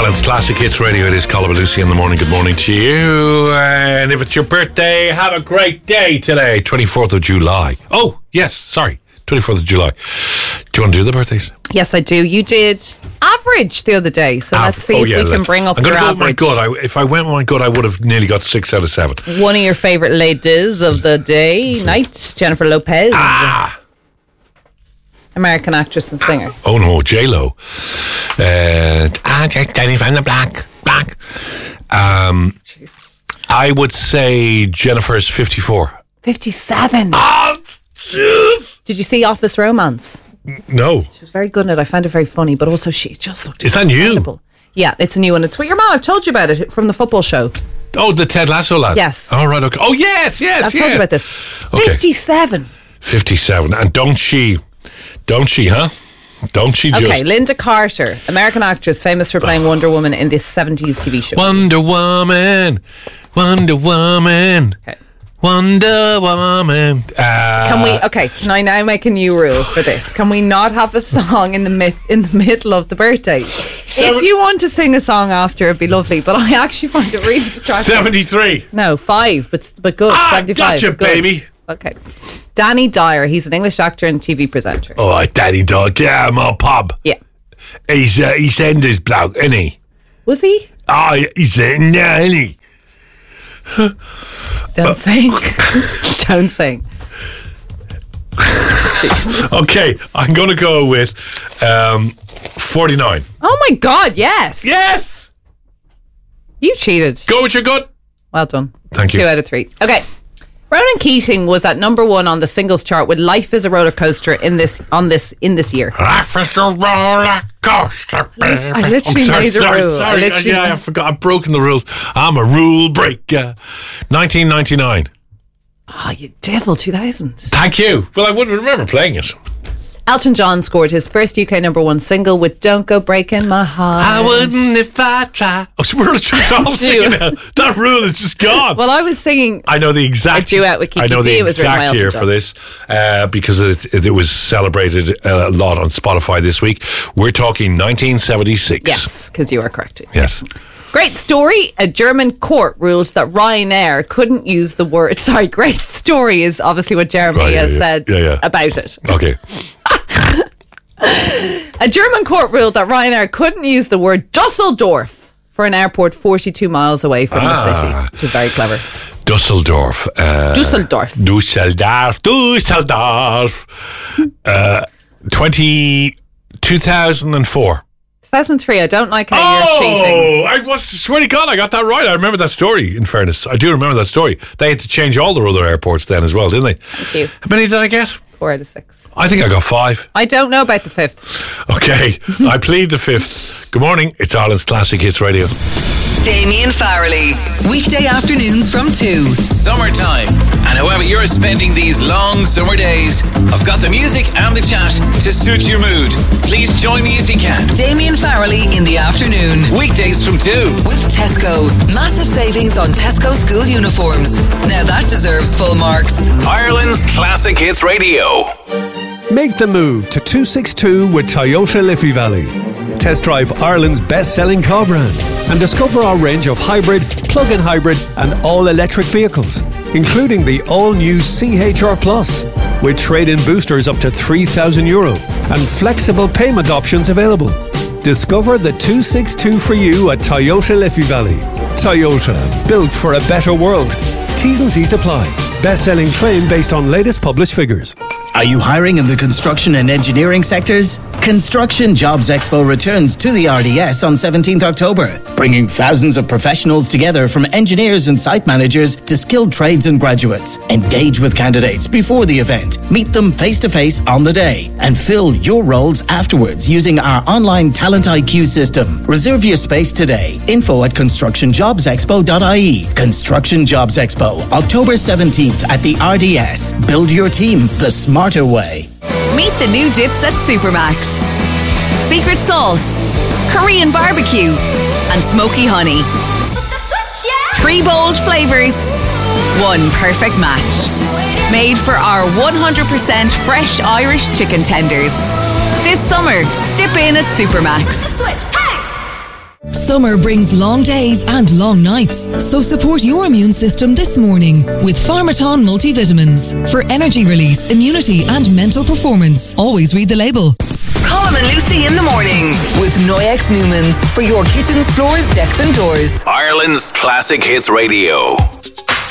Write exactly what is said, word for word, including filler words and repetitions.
Ireland's Classic Hits Radio. It is Colin Lucy in the morning. Good morning to you. And if it's your birthday, have a great day today. twenty-fourth of July. Oh, yes, sorry. twenty-fourth of July. Do you want to do the birthdays? Yes, I do. You did average the other day, so Av- let's see oh, if yeah, we can let- bring up I'm your going to go with my average. gut. I, if I went with my gut, I would have nearly got six out of seven. One of your favourite ladies of the day, night, Jennifer Lopez. Ah! American actress and singer. Oh no, J-Lo. Uh, ah, just Danny from the Black. Black. Um, I would say Jennifer's fifty-four. fifty-seven. Ah, jeez. Did you see Office Romance? No. She was very good at it. I found it very funny, but also she just looked Is that new? incredible. Yeah, it's a new one. It's what your man, I've told you about it from the football show. Oh, the Ted Lasso lad. Yes. All right. Okay. Oh yes, yes, I've yes. told you about this. Okay. fifty-seven. fifty-seven. And don't she? Don't she? Huh? Don't she just? Okay, Linda Carter, American actress, famous for playing Wonder Woman in this seventies T V show. Wonder Woman, Wonder Woman, Okay. Wonder Woman. Uh, Can we? Okay, can I now make a new rule for this? Can we not have a song in the mi- in the middle of the birthdays? Seven- If you want to sing a song after, it'd be lovely. But I actually find it really distracting. seventy-three. No, five, but but good. Ah, seventy-five. gotcha, good. baby. Okay, Danny Dyer. He's an English actor and T V presenter. Oh, right, Daddy Dog. Yeah, I'm all pub. Yeah, He's uh, East Enders bloke, isn't he? was he? Oh, he's uh, no, isn't he? Don't sing. Don't sing. Jesus. Okay, I'm going to go with um, forty-nine. Oh my God! Yes. Yes! You cheated. Go with your gut. Well done. Thank you. Two out of three. Okay. Ronan Keating was at number one on the singles chart with "Life Is a Roller Coaster" in this on this in this year. Life is a roller coaster, baby. I literally I'm sorry, made a sorry, rule. I Sorry, literally yeah, I made- forgot. I've broken the rules. I'm a rule breaker. nineteen ninety-nine. Oh, you devil! Two thousand. Thank you. Well, I wouldn't remember playing it. Elton John scored his first U K number one single with "Don't Go Breaking My Heart." I wouldn't if I tried. Oh, so we're just all singing now. That rule is just gone. Well, I was singing. I know the exact. A duet with Kiki I know D, the it was written by exact Elton year John. for this uh, because it, it, it was celebrated a lot on Spotify this week. We're talking nineteen seventy-six. Yes, because you are correct. Yes. Great story. A German court rules that Ryanair couldn't use the word. Sorry, great story is obviously what Jeremy Right, yeah, has yeah. said Yeah, yeah. about it. Okay. A German court ruled that Ryanair couldn't use the word Dusseldorf for an airport forty-two miles away from the Ah. city, which is very clever. Dusseldorf. Uh, Dusseldorf. Dusseldorf. Dusseldorf. Uh, twenty, two thousand four. two thousand three, I don't like how Oh, you're cheating. I was, swear to God, I got that right. I remember that story, in fairness. I do remember that story. They had to change all their other airports then as well, didn't they? Thank you. How many did I get? Four out of six. I think I got five. I don't know about the fifth. Okay, I plead the fifth. Good morning, it's Ireland's Classic Hits Radio. Damien Farrelly. Weekday afternoons from two. Summertime. And however you're spending these long summer days, I've got the music and the chat to suit your mood. Please join me if you can. Damien Farrelly in the afternoon. Weekdays from two. With Tesco. Massive savings on Tesco school uniforms. Now that deserves full marks. Ireland's Classic Hits Radio. Make the move to two sixty-two with Toyota Liffey Valley. Test drive Ireland's best-selling car brand and discover our range of hybrid, plug-in hybrid and all-electric vehicles, including the all-new C H R Plus, with trade-in boosters up to three thousand euro and flexible payment options available. Discover the two sixty-two for you at Toyota Liffey Valley. Toyota, built for a better world. T's and C's apply. Best-selling claim based on latest published figures. Are you hiring in the construction and engineering sectors? Construction Jobs Expo returns to the R D S on seventeenth October, bringing thousands of professionals together from engineers and site managers to skilled trades and graduates. Engage with candidates before the event, meet them face-to-face on the day, and fill your roles afterwards using our online Talent I Q system. Reserve your space today. Info at construction jobs expo dot I E. Construction Jobs Expo, October seventeenth at the R D S. Build your team the smarter way. Meet the new dips at Supermax. Secret sauce, Korean barbecue, and smoky honey. Three bold flavours, one perfect match. Made for our one hundred percent fresh Irish chicken tenders. This summer, dip in at Supermax. Summer brings long days and long nights, so support your immune system this morning with Pharmaton multivitamins for energy release, immunity and mental performance. Always read the label. Colm and Lucy in the morning. With Noyex Newmans for your kitchens, floors, decks and doors. Ireland's Classic Hits Radio.